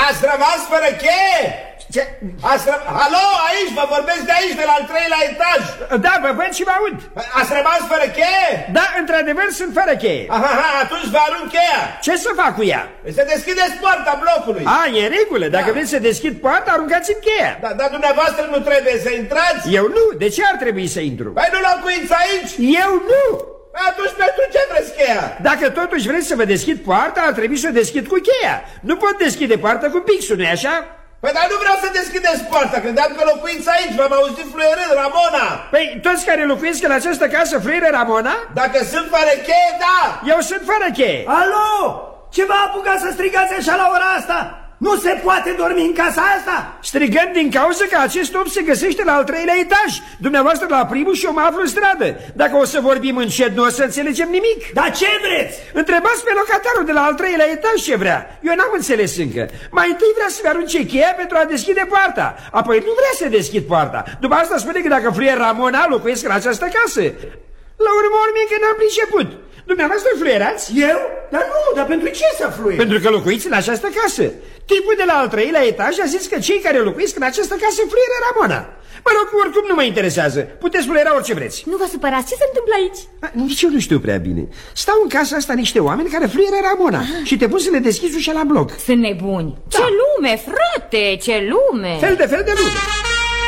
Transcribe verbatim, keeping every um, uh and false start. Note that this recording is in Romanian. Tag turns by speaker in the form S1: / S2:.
S1: Ați rămas fără cheie?
S2: Ce?
S1: Ați ră... Alo, aici, vă vorbesc de aici, de la al treilea etaj.
S2: Da, vă văd și vă aud.
S1: Ați rămas fără cheie?
S2: Da, într-adevăr sunt fără cheie.
S1: Aha, aha, atunci vă arunc cheia.
S2: Ce să fac cu ea?
S1: Să deschideți poarta blocului.
S2: A, e în regulă, dacă da. vreți să deschid poarta, aruncați-mi cheia.
S1: Da, dar dumneavoastră nu trebuie să intrați?
S2: Eu nu, de ce ar trebui să intru?
S1: Păi nu locuiți aici?
S2: Eu nu.
S1: Atunci pentru ce vreți cheia?
S2: Dacă totuși vreți să vă deschid poarta, ar trebui să o deschid cu cheia. Nu pot deschide poarta cu pixul, nu-i așa?
S1: Păi dar nu vreau să deschideți poarta, credeam că locuiți aici, v-am auzit fluierând, Ramona.
S2: Păi toți care locuiesc în această casă fluieră, Ramona?
S1: Dacă sunt fără cheie, da.
S2: Eu sunt fără cheie.
S3: Alo, ce v-a apucat să strigați așa la ora asta? Nu se poate dormi în casa asta?
S2: Strigăm din cauza că acest om se găsește la al treilea etaj. Dumneavoastră la primul și eu mă aflu în stradă. Dacă o să vorbim încet, nu o să înțelegem nimic.
S3: Dar ce vreți?
S2: Întrebați pe locatarul de la al treilea etaj ce vrea. Eu n-am înțeles încă. Mai întâi vrea să-mi arunce cheia pentru a deschide poarta. Apoi nu vrea să deschid poarta. După asta spune că dacă fluier Ramona locuiesc în această casă. La urmă urmei că n-am priceput. Dumneavoastră fluierați?
S3: Eu? Dar nu, dar pentru ce să fluier?
S2: Pentru că locuiți în această casă. Tipul de la al treilea etaj a zis că cei care locuiesc în această casă fluieră Ramona. Mă rog, oricum nu mă interesează. Puteți fluiera orice vreți.
S4: Nu vă supărați, ce se întâmplă aici?
S2: A, nici eu nu știu prea bine. Stau în casa asta niște oameni care fluieră Ramona ah. și te pun să le deschizi ușa la bloc.
S4: Sunt nebuni. Da. Ce lume, frate, ce lume!
S2: Fel de fel de lume.